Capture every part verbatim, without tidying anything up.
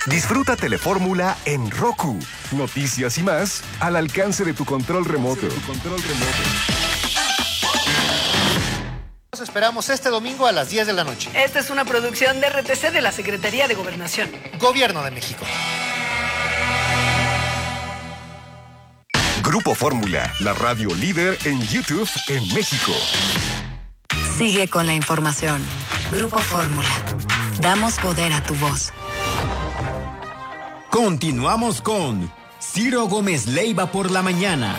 Disfruta Telefórmula en Roku. Noticias y más al alcance de tu control remoto. Tu control remoto. Nos esperamos este domingo a las diez de la noche. Esta es una producción de R T C de la Secretaría de Gobernación. Gobierno de México. Grupo Fórmula, la radio líder en YouTube en México. Sigue con la información. Grupo Fórmula. Damos poder a tu voz. Continuamos con Ciro Gómez Leiva por la mañana.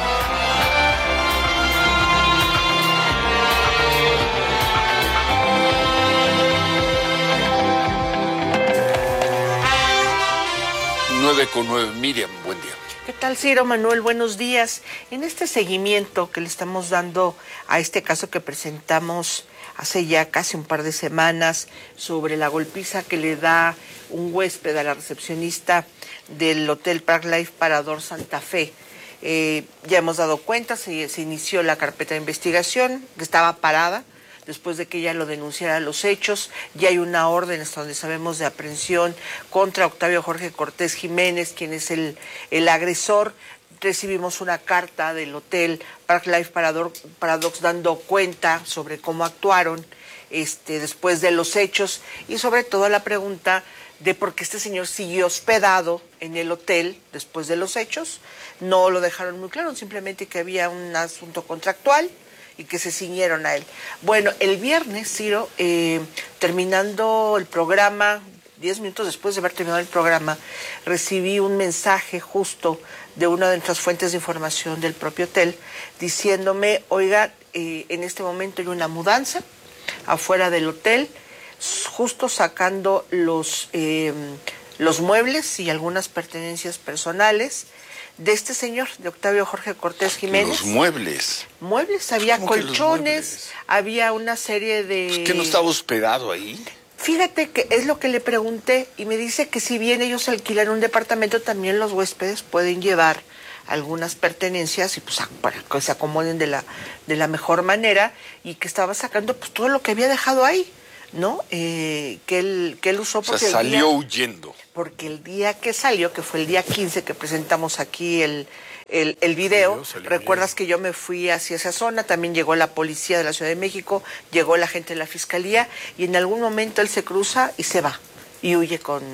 nueve con nueve, Miriam, buen día. ¿Qué tal, Ciro? Manuel, buenos días. En este seguimiento que le estamos dando a este caso que presentamos hace ya casi un par de semanas sobre la golpiza que le da un huésped a la recepcionista del Hotel Park Life Parador Santa Fe, eh, ya hemos dado cuenta, se, se inició la carpeta de investigación que estaba parada después de que ella lo denunciara los hechos. Ya hay una orden hasta donde sabemos de aprehensión contra Octavio Jorge Cortés Jiménez, quien es el, el agresor. Recibimos una carta del Hotel Park Life Paradox dando cuenta sobre cómo actuaron este, después de los hechos y sobre todo la pregunta de por qué este señor siguió hospedado en el hotel después de los hechos. No lo dejaron muy claro, simplemente que había un asunto contractual y que se ciñeron a él. Bueno, el viernes, Ciro, eh, terminando el programa, diez minutos después de haber terminado el programa, recibí un mensaje justo de una de nuestras fuentes de información del propio hotel, diciéndome, oiga, eh, en este momento hay una mudanza afuera del hotel, justo sacando los, eh, los muebles y algunas pertenencias personales de este señor, de Octavio Jorge Cortés Jiménez. Los muebles. Muebles, había colchones, muebles? había una serie de... ¿Pues que no estaba hospedado ahí? Fíjate que es lo que le pregunté y me dice que si bien ellos alquilan un departamento, también los huéspedes pueden llevar algunas pertenencias y pues para que se acomoden de la, de la mejor manera, y que estaba sacando pues todo lo que había dejado ahí, ¿no? Eh, que él, que él usó porque... O sea, salió el día, huyendo. Porque el día que salió, que fue el día quince que presentamos aquí el... El, el video, recuerdas que yo me fui hacia esa zona, también llegó la policía de la Ciudad de México, llegó la gente de la Fiscalía, y en algún momento él se cruza y se va, y huye con,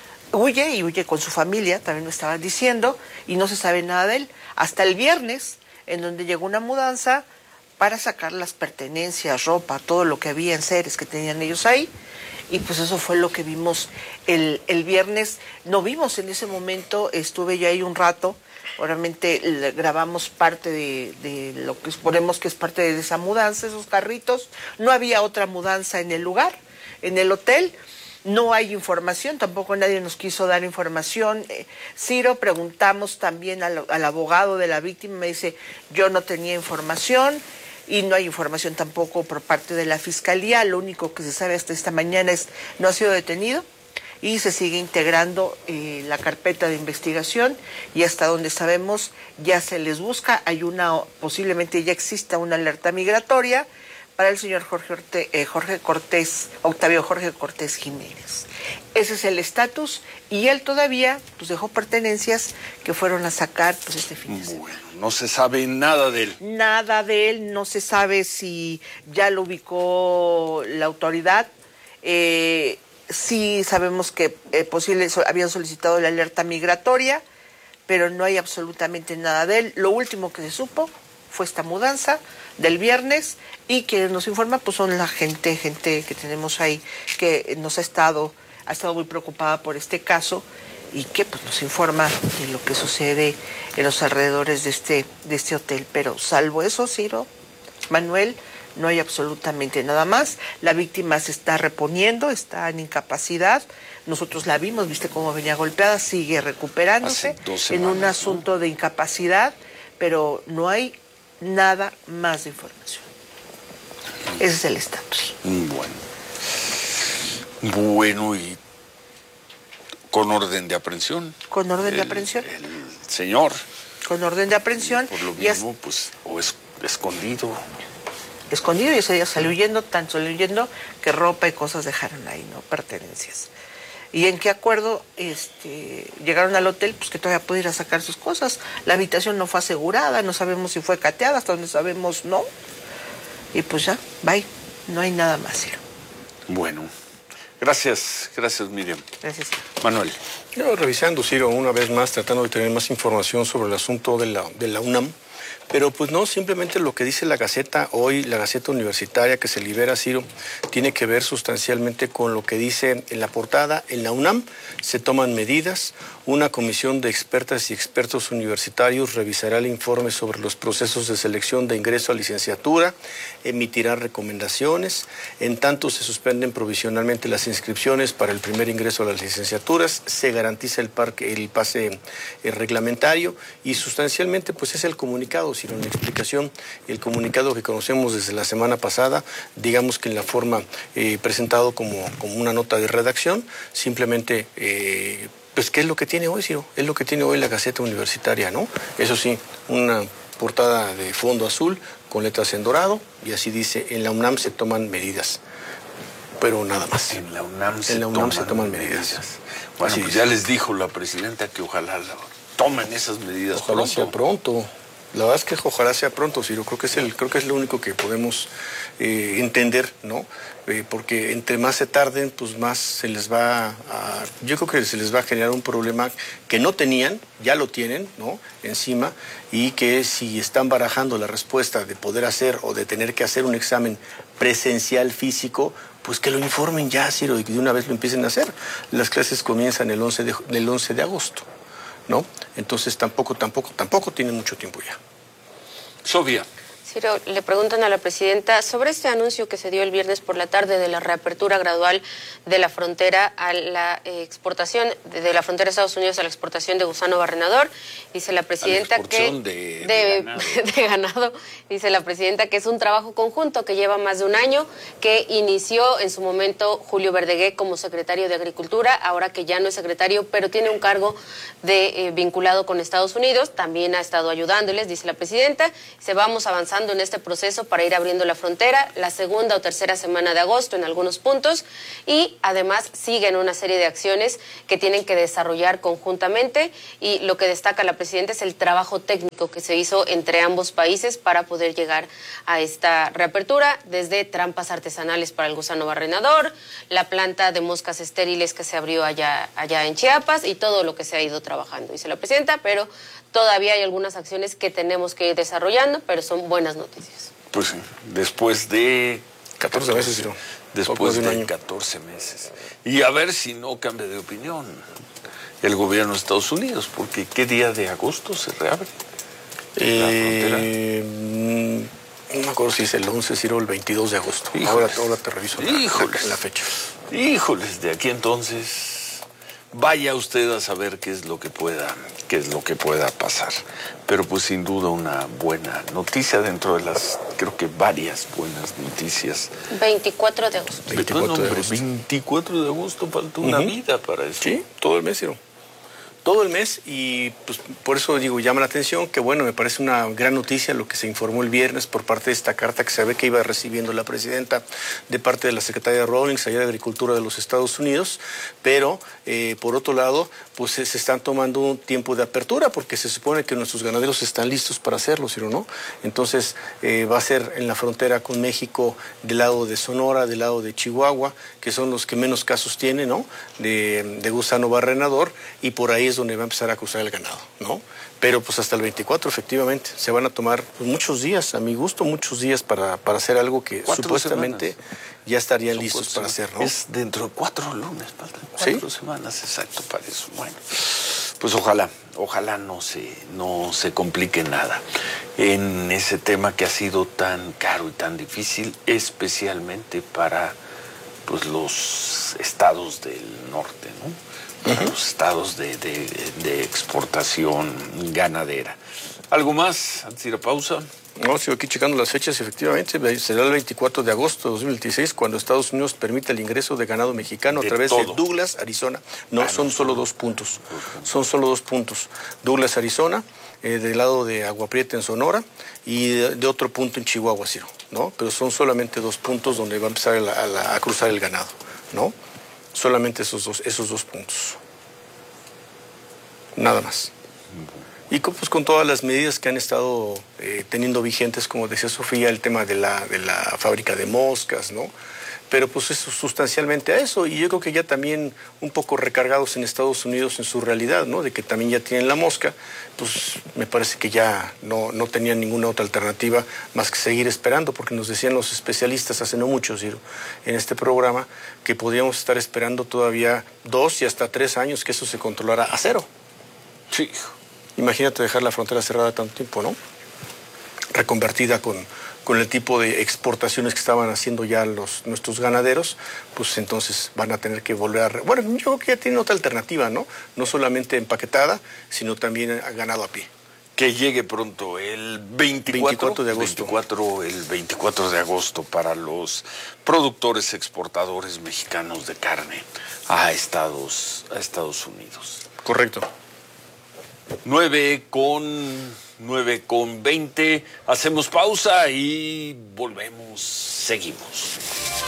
huye y huye con su familia, también me estaban diciendo, y no se sabe nada de él, hasta el viernes, en donde llegó una mudanza para sacar las pertenencias, ropa, todo lo que había en seres que tenían ellos ahí, y pues eso fue lo que vimos el, el viernes. No vimos en ese momento, estuve yo ahí un rato, obviamente grabamos parte de, de lo que suponemos que es parte de esa mudanza, esos carritos. No había otra mudanza en el lugar, en el hotel. No hay información, tampoco nadie nos quiso dar información. Eh, Ciro, preguntamos también al, al abogado de la víctima, me dice, yo no tenía información. Y no hay información tampoco por parte de la Fiscalía. Lo único que se sabe hasta esta mañana es no ha sido detenido y se sigue integrando eh, la carpeta de investigación, y hasta donde sabemos ya se les busca. Hay una, posiblemente ya exista una alerta migratoria para el señor Jorge, Orte, eh, Jorge Cortés, Octavio Jorge Cortés Jiménez. Ese es el estatus, y él todavía pues dejó pertenencias que fueron a sacar pues este fin de semana. Bueno, no se sabe nada de él. Nada de él, no se sabe si ya lo ubicó la autoridad. Eh, sí sabemos que eh, posible, so, habían solicitado la alerta migratoria, pero no hay absolutamente nada de él. Lo último que se supo fue esta mudanza del viernes, y quienes nos informan pues son la gente, gente que tenemos ahí, que nos ha estado, ha estado muy preocupada por este caso, y que pues nos informa de lo que sucede en los alrededores de este, de este hotel. Pero salvo eso, Ciro, Manuel, no hay absolutamente nada más. La víctima se está reponiendo, está en incapacidad. Nosotros la vimos, viste cómo venía golpeada, sigue recuperándose en un asunto de incapacidad, pero no hay nada más de información. Ese es el estatus. Bueno. Bueno, y con orden de aprehensión. Con orden el, de aprehensión. El señor. Con orden de aprehensión. Por lo y mismo, es, pues, o es escondido. Escondido, y ese día salió huyendo, tan salió huyendo que ropa y cosas dejaron ahí, ¿no? Pertenencias. ¿Y en qué acuerdo este, llegaron al hotel? Pues que todavía puede ir a sacar sus cosas. La habitación no fue asegurada, no sabemos si fue cateada, hasta donde sabemos no. Y pues ya, bye, no hay nada más, Ciro. Bueno, gracias, gracias Miriam. Gracias. Manuel. Yo revisando, Ciro, una vez más, tratando de tener más información sobre el asunto de la, de la UNAM, pero pues no, simplemente lo que dice la Gaceta hoy, la Gaceta Universitaria que se libera, Ciro, tiene que ver sustancialmente con lo que dice en la portada. En la UNAM se toman medidas, una comisión de expertas y expertos universitarios revisará el informe sobre los procesos de selección de ingreso a licenciatura, emitirá recomendaciones, en tanto se suspenden provisionalmente las inscripciones para el primer ingreso a las licenciaturas, se garantiza el, parque, el pase el reglamentario y sustancialmente pues es el comunicado, Ciro, en la explicación, el comunicado que conocemos desde la semana pasada, digamos que en la forma eh, presentado como, como una nota de redacción, simplemente... Eh, Pues, ¿qué es lo que tiene hoy, Ciro? Es lo que tiene hoy la Gaceta Universitaria, ¿no? Eso sí, una portada de fondo azul con letras en dorado y así dice, en la UNAM se toman medidas. Pero nada más. En la UNAM se, en la UNAM toman, se toman medidas. medidas. Bueno, así pues es. ya les dijo la presidenta que ojalá tomen esas medidas Ojalá pronto. sea pronto. La verdad es que ojalá sea pronto, Ciro. Creo que es el, creo que es lo único que podemos eh, entender, ¿no? Eh, porque entre más se tarden, pues más se les va a... Yo creo que se les va a generar un problema que no tenían, ya lo tienen, ¿no? Encima, y que si están barajando la respuesta de poder hacer o de tener que hacer un examen presencial físico, pues que lo informen ya, Ciro, y que de una vez lo empiecen a hacer. Las clases comienzan el once de, el once de agosto. ¿No? Entonces tampoco, tampoco, tampoco tiene mucho tiempo ya. Sofía. Ciro, le preguntan a la presidenta sobre este anuncio que se dio el viernes por la tarde de la reapertura gradual de la frontera a la exportación, de la frontera de Estados Unidos a la exportación de gusano barrenador. Dice la presidenta a la que... de, de, de, ganado. de ganado. Dice la presidenta que es un trabajo conjunto que lleva más de un año, que inició en su momento Julio Verdegué como secretario de Agricultura, ahora que ya no es secretario, pero tiene un cargo de, eh, vinculado con Estados Unidos, también ha estado ayudándoles, dice la presidenta. Se vamos avanzando en este proceso para ir abriendo la frontera la segunda o tercera semana de agosto en algunos puntos y además siguen una serie de acciones que tienen que desarrollar conjuntamente y lo que destaca la presidenta es el trabajo técnico que se hizo entre ambos países para poder llegar a esta reapertura, desde trampas artesanales para el gusano barrenador, la planta de moscas estériles que se abrió allá, allá en Chiapas y todo lo que se ha ido trabajando, dice la presidenta, pero todavía hay algunas acciones que tenemos que ir desarrollando, pero son buenas noticias. Pues sí, después de... catorce meses, Ciro. Después de, un de año. catorce meses. Y a ver si no cambia de opinión el gobierno de Estados Unidos, porque ¿qué día de agosto se reabre eh, la No me acuerdo si es el once, Ciro, o el veintidós de agosto. Ahora, ahora te reviso la, Híjoles. la, la fecha. Híjoles, de aquí entonces... Vaya usted a saber qué es lo que pueda, qué es lo que pueda pasar. Pero pues sin duda una buena noticia dentro de las, creo que varias buenas noticias. veinticuatro de agosto. veinticuatro de agosto. veinticuatro de agosto, falta una uh-huh. vida para eso. Sí, todo el mes, Ciro. Todo el mes y pues por eso digo, llama la atención que bueno, me parece una gran noticia lo que se informó el viernes por parte de esta carta que se ve que iba recibiendo la presidenta de parte de la secretaria Rawlings allá de Agricultura de los Estados Unidos, pero eh, por otro lado, pues se, se están tomando un tiempo de apertura porque se supone que nuestros ganaderos están listos para hacerlo, ¿sí o no? Entonces eh, va a ser en la frontera con México del lado de Sonora, del lado de Chihuahua, que son los que menos casos tienen, ¿no? De, de gusano barrenador y por ahí es donde va a empezar a cruzar el ganado, ¿no? Pero pues hasta el veinticuatro efectivamente se van a tomar pues, muchos días, a mi gusto, muchos días para, para hacer algo que cuatro supuestamente semanas. Ya estarían Son listos para hacer, ¿no? Es dentro de cuatro lunes, faltan cuatro ¿Sí? semanas exacto para eso. Bueno, pues ojalá, ojalá no se, no se complique nada en ese tema que ha sido tan caro y tan difícil, especialmente para pues los estados del norte, ¿no? Para uh-huh. los estados de, de, de exportación ganadera. ¿Algo más antes de ir a pausa? No, sigo aquí checando las fechas, efectivamente, será el veinticuatro de agosto de dos mil veintiséis cuando Estados Unidos permita el ingreso de ganado mexicano de a través todo. de Douglas, Arizona. No, ah, son no, solo dos puntos, son solo dos puntos. Douglas, Arizona, eh, del lado de Agua Prieta en Sonora y de, de otro punto en Chihuahua, Ciro, ¿no? Pero son solamente dos puntos donde va a empezar a, a, a cruzar el ganado, ¿no? Solamente esos dos, esos dos puntos. Nada más. Y con, pues, con todas las medidas que han estado eh, teniendo vigentes, como decía Sofía, el tema de la, de la fábrica de moscas, ¿no? Pero pues es sustancialmente a eso, y yo creo que ya también un poco recargados en Estados Unidos en su realidad, ¿no? De que también ya tienen la mosca, pues me parece que ya no, no tenían ninguna otra alternativa más que seguir esperando, porque nos decían los especialistas hace no mucho, Ciro, en este programa, que podríamos estar esperando todavía dos y hasta tres años que eso se controlara a cero. Sí. Imagínate dejar la frontera cerrada tanto tiempo, ¿no? Reconvertida con... con el tipo de exportaciones que estaban haciendo ya los, nuestros ganaderos, pues entonces van a tener que volver a... Bueno, yo creo que ya tienen otra alternativa, ¿no? No solamente empaquetada, sino también ganado a pie. Que llegue pronto el veinticuatro, veinticuatro de agosto. veinticuatro, el veinticuatro de agosto para los productores exportadores mexicanos de carne a Estados, a Estados Unidos. Correcto. nueve con... nueve con veinte, hacemos pausa y volvemos, seguimos.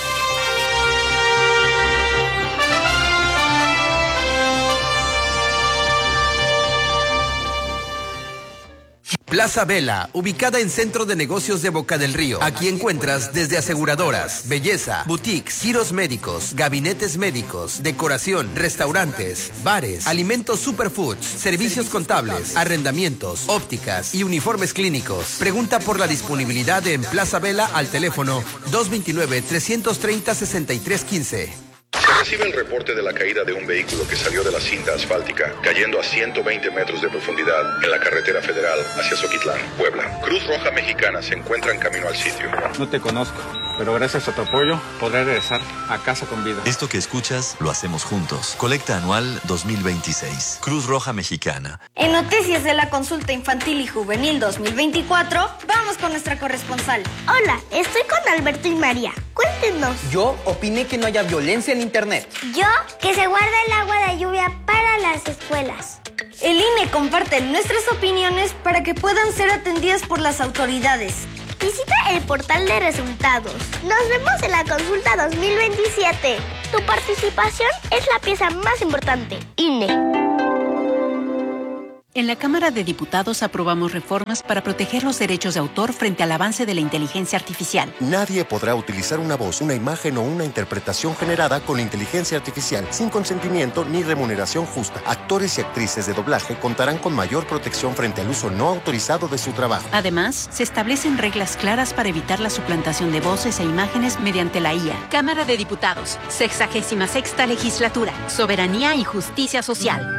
Plaza Vela, ubicada en Centro de Negocios de Boca del Río. Aquí encuentras desde aseguradoras, belleza, boutiques, giros médicos, gabinetes médicos, decoración, restaurantes, bares, alimentos superfoods, servicios contables, arrendamientos, ópticas y uniformes clínicos. Pregunta por la disponibilidad en Plaza Vela al teléfono dos dos nueve, tres tres cero, seis tres uno cinco. Se recibe el reporte de la caída de un vehículo que salió de la cinta asfáltica, cayendo a ciento veinte metros de profundidad en la carretera federal hacia Zoquitlán, Puebla. Cruz Roja Mexicana se encuentra en camino al sitio. No te conozco, pero gracias a tu apoyo podré regresar a casa con vida. Esto que escuchas lo hacemos juntos. Colecta anual dos mil veintiséis. Cruz Roja Mexicana. En Noticias de la Consulta Infantil y Juvenil dos mil veinticuatro, vamos con nuestra corresponsal. Hola, estoy con Alberto y María. Cuéntenos. Yo opiné que no haya violencia en Internet. Yo, que se guarda el agua de lluvia para las escuelas. El I N E comparte nuestras opiniones para que puedan ser atendidas por las autoridades. Visita el portal de resultados. Nos vemos en la consulta dos mil veintisiete. Tu participación es la pieza más importante. I N E. En la Cámara de Diputados aprobamos reformas para proteger los derechos de autor frente al avance de la inteligencia artificial. Nadie podrá utilizar una voz, una imagen o una interpretación generada con inteligencia artificial sin consentimiento ni remuneración justa. Actores y actrices de doblaje contarán con mayor protección frente al uso no autorizado de su trabajo. Además, se establecen reglas claras para evitar la suplantación de voces e imágenes mediante la I A. Cámara de Diputados, sexagésima sexta legislatura, soberanía y justicia social.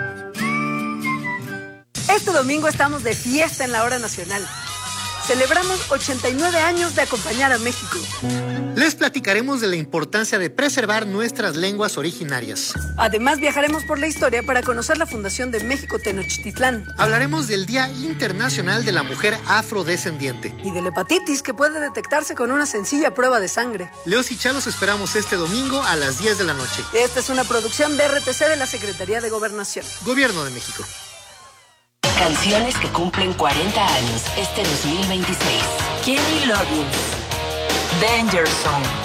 Este domingo estamos de fiesta en la Hora Nacional. Celebramos ochenta y nueve años de acompañar a México. Les platicaremos de la importancia de preservar nuestras lenguas originarias. Además, viajaremos por la historia para conocer la fundación de México Tenochtitlán. Hablaremos del Día Internacional de la Mujer Afrodescendiente. Y de la hepatitis, que puede detectarse con una sencilla prueba de sangre. Leos y Chalos esperamos este domingo a las diez de la noche. Esta es una producción de R T C de la Secretaría de Gobernación. Gobierno de México. Canciones que cumplen cuarenta años este dos mil veintiséis. Kenny Loggins, Danger Zone.